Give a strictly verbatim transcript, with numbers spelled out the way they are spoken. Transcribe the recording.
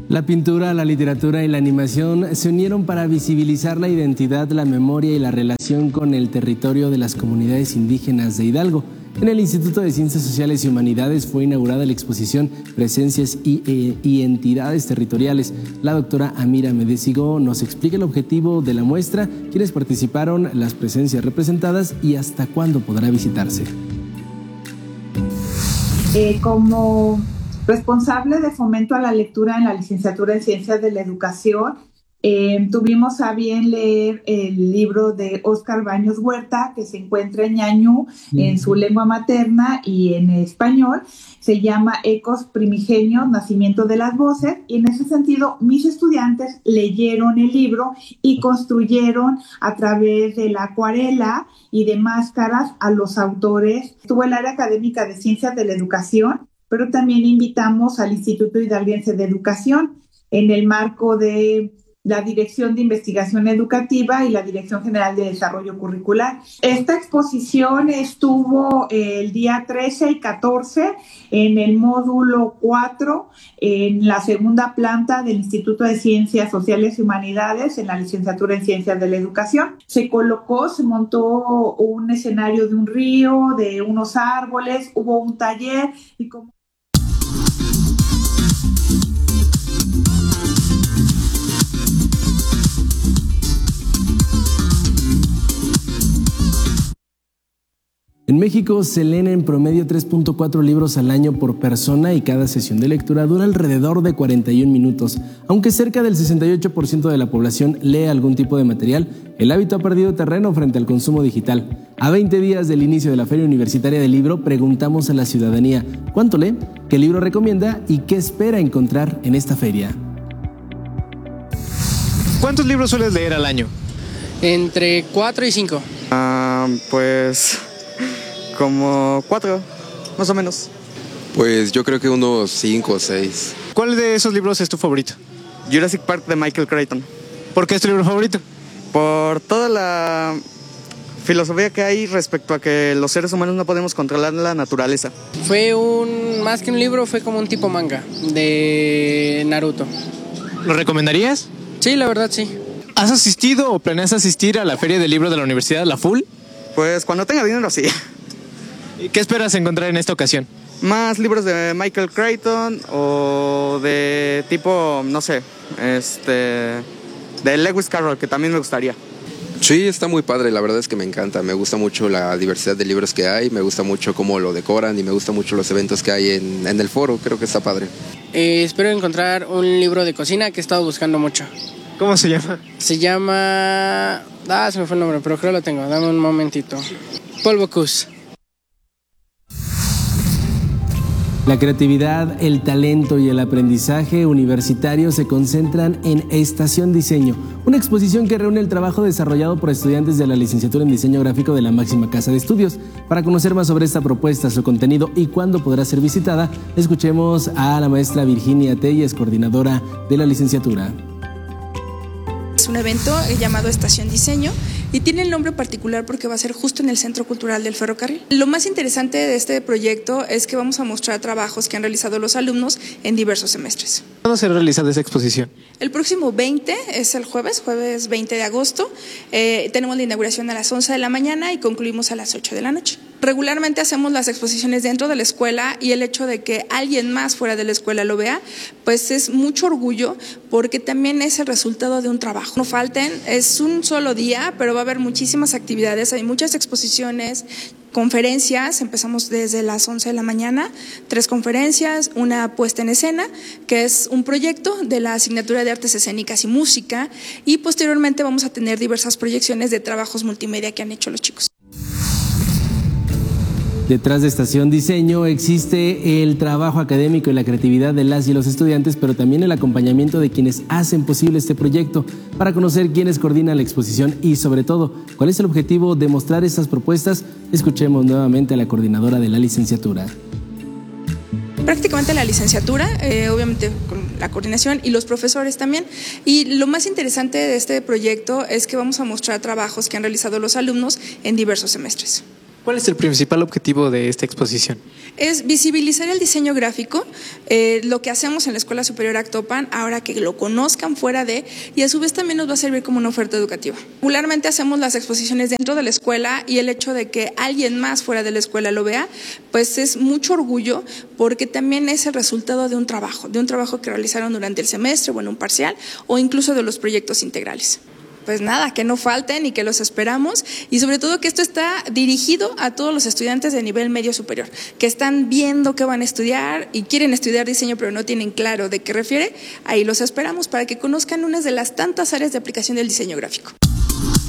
La pintura, la literatura y la animación se unieron para visibilizar la identidad, la memoria y la relación con el territorio de las comunidades indígenas de Hidalgo. En el Instituto de Ciencias Sociales y Humanidades fue inaugurada la exposición Presencias y, eh, y Entidades Territoriales. La doctora Amira Medesigo nos explica el objetivo de la muestra, quiénes participaron, las presencias representadas y hasta cuándo podrá visitarse. Eh, como responsable de fomento a la lectura en la licenciatura en Ciencias de la Educación, eh, tuvimos a bien leer el libro de Óscar Baños Huerta, que se encuentra en ñañú, en su lengua materna, y en español. Se llama Ecos Primigenios, Nacimiento de las Voces, y en ese sentido mis estudiantes leyeron el libro y construyeron a través de la acuarela y de máscaras a los autores. Estuvo el área académica de Ciencias de la Educación, pero también invitamos al Instituto Hidalguense de Educación en el marco de la Dirección de Investigación Educativa y la Dirección General de Desarrollo Curricular. Esta exposición estuvo el día trece y catorce en el módulo cuatro, en la segunda planta del Instituto de Ciencias Sociales y Humanidades, en la licenciatura en Ciencias de la Educación. Se colocó, se montó un escenario de un río, de unos árboles, hubo un taller y como En México se leen en promedio tres punto cuatro libros al año por persona y cada sesión de lectura dura alrededor de cuarenta y un minutos. Aunque cerca del sesenta y ocho por ciento de la población lee algún tipo de material, el hábito ha perdido terreno frente al consumo digital. A veinte días del inicio de la Feria Universitaria del Libro, preguntamos a la ciudadanía cuánto lee, qué libro recomienda y qué espera encontrar en esta feria. ¿Cuántos libros sueles leer al año? Entre cuatro y cinco. Ah, pues como cuatro, más o menos. Pues yo creo que unos cinco o seis. ¿Cuál de esos libros es tu favorito? Jurassic Park de Michael Crichton. ¿Por qué es tu libro favorito? Por toda la filosofía que hay respecto a que los seres humanos no podemos controlar la naturaleza. Fue un, más que un libro, fue como un tipo manga de Naruto. ¿Lo recomendarías? Sí, la verdad sí. ¿Has asistido o planeas asistir a la Feria del Libro de la Universidad, la F U L? Pues cuando tenga dinero, sí. ¿Y qué esperas encontrar en esta ocasión? Más libros de Michael Crichton o de tipo, no sé, este, de Lewis Carroll, que también me gustaría. Sí, está muy padre, la verdad es que me encanta. Me gusta mucho la diversidad de libros que hay, me gusta mucho cómo lo decoran y me gusta mucho los eventos que hay en, en el foro, creo que está padre. Eh, espero encontrar un libro de cocina que he estado buscando mucho. ¿Cómo se llama? Se llama... Ah, se me fue el nombre, pero creo que lo tengo. Dame un momentito. Paul Bocuse. La creatividad, el talento y el aprendizaje universitario se concentran en Estación Diseño, una exposición que reúne el trabajo desarrollado por estudiantes de la licenciatura en Diseño Gráfico de la máxima casa de estudios. Para conocer más sobre esta propuesta, su contenido y cuándo podrá ser visitada, escuchemos a la maestra Virginia Telles, coordinadora de la licenciatura. Es un evento llamado Estación Diseño y tiene el nombre particular porque va a ser justo en el Centro Cultural del Ferrocarril. Lo más interesante de este proyecto es que vamos a mostrar trabajos que han realizado los alumnos en diversos semestres. ¿Cuándo será realizada esa exposición? El próximo veinte es el jueves, jueves veinte de agosto. Eh, tenemos la inauguración a las once de la mañana y concluimos a las ocho de la noche. Regularmente hacemos las exposiciones dentro de la escuela y el hecho de que alguien más fuera de la escuela lo vea, pues es mucho orgullo porque también es el resultado de un trabajo. No falten, es un solo día, pero va a haber muchísimas actividades, hay muchas exposiciones, conferencias, empezamos desde las once de la mañana, tres conferencias, una puesta en escena, que es un proyecto de la asignatura de Artes Escénicas y Música, y posteriormente vamos a tener diversas proyecciones de trabajos multimedia que han hecho los chicos. Detrás de Estación Diseño existe el trabajo académico y la creatividad de las y los estudiantes, pero también el acompañamiento de quienes hacen posible este proyecto. Para conocer quiénes coordinan la exposición y, sobre todo, cuál es el objetivo de mostrar estas propuestas, escuchemos nuevamente a la coordinadora de la licenciatura. Prácticamente la licenciatura, eh, obviamente con la coordinación y los profesores también. Y lo más interesante de este proyecto es que vamos a mostrar trabajos que han realizado los alumnos en diversos semestres. ¿Cuál es el principal objetivo de esta exposición? Es visibilizar el diseño gráfico, eh, lo que hacemos en la Escuela Superior Actopan, ahora que lo conozcan fuera de, y a su vez también nos va a servir como una oferta educativa. Regularmente hacemos las exposiciones dentro de la escuela y el hecho de que alguien más fuera de la escuela lo vea, pues es mucho orgullo porque también es el resultado de un trabajo, de un trabajo que realizaron durante el semestre o en un parcial o incluso de los proyectos integrales. Pues nada, que no falten y que los esperamos y sobre todo que esto está dirigido a todos los estudiantes de nivel medio superior que están viendo qué van a estudiar y quieren estudiar diseño pero no tienen claro de qué refiere. Ahí los esperamos para que conozcan una de las tantas áreas de aplicación del diseño gráfico.